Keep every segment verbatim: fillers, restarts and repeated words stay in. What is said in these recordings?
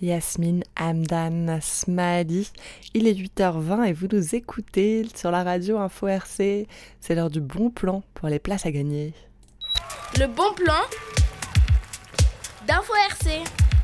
Yasmine Hamdan Smadi. Il est huit heures vingt et vous nous écoutez sur la radio Info R C. C'est l'heure du bon plan pour les places à gagner. Le bon plan d'Info R C.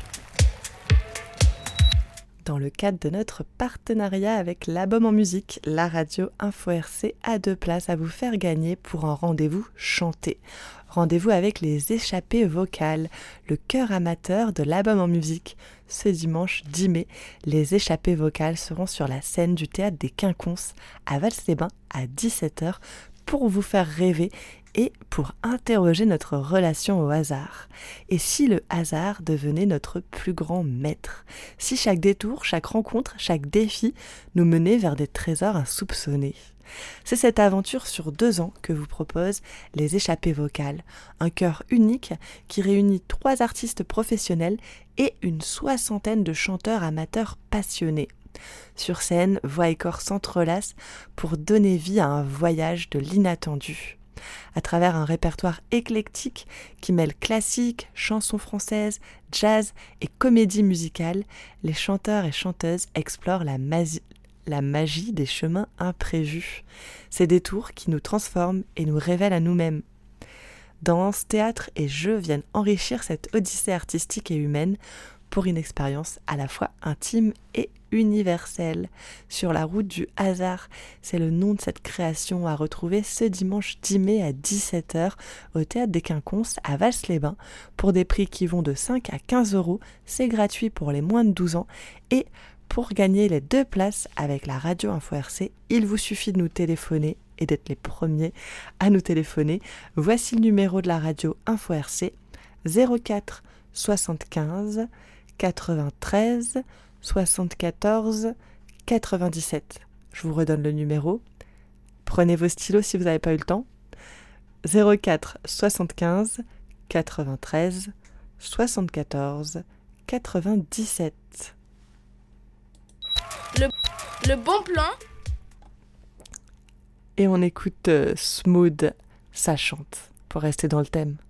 Dans le cadre de notre partenariat avec l'Album en musique, la radio Info R C a deux places à vous faire gagner pour un rendez-vous chanté. Rendez-vous avec les échappées vocales, le chœur amateur de l'Album en musique. Ce dimanche dix mai, les échappées vocales seront sur la scène du théâtre des Quinconces à Vals-les-Bains à dix-sept heures pour vous faire rêver et pour interroger notre relation au hasard. Et si le hasard devenait notre plus grand maître? Si chaque détour, chaque rencontre, chaque défi nous menait vers des trésors insoupçonnés? C'est cette aventure sur deux ans que vous propose les échappées vocales, un chœur unique qui réunit trois artistes professionnels et une soixantaine de chanteurs amateurs passionnés. Sur scène, voix et corps s'entrelacent pour donner vie à un voyage de l'inattendu. À travers un répertoire éclectique qui mêle classique, chansons françaises, jazz et comédie musicale, les chanteurs et chanteuses explorent la, masi- la magie des chemins imprévus. Ces détours qui nous transforment et nous révèlent à nous-mêmes. Danse, théâtre et jeux viennent enrichir cette odyssée artistique et humaine pour une expérience à la fois intime et universelle. Sur la route du hasard, c'est le nom de cette création à retrouver ce dimanche dix mai à dix-sept heures au Théâtre des Quinconces à Vals-les-Bains pour des prix qui vont de cinq à quinze euros. C'est gratuit pour les moins de douze ans et pour gagner les deux places avec la radio Info R C, il vous suffit de nous téléphoner et d'être les premiers à nous téléphoner. Voici le numéro de la radio Info R C zéro quatre soixante-quinze quatre-vingt-treize soixante-quatorze quatre-vingt-dix-sept. Je vous redonne le numéro. Prenez vos stylos si vous n'avez pas eu le temps. zéro quatre soixante-quinze quatre-vingt-treize soixante-quatorze quatre-vingt-dix-sept. Le, le bon plan. Et on écoute euh, Smooth, ça chante, pour rester dans le thème.